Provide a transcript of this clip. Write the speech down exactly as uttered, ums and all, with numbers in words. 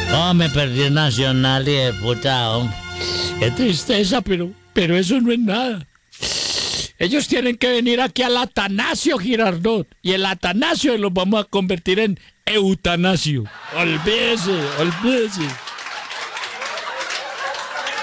Oh, me perdí el Nacional y de puta, hombre. Qué tristeza, pero, pero eso no es nada. Ellos tienen que venir aquí al Atanasio Girardot. Y el Atanasio los vamos a convertir en Eutanasio. Olvídese, olvídese.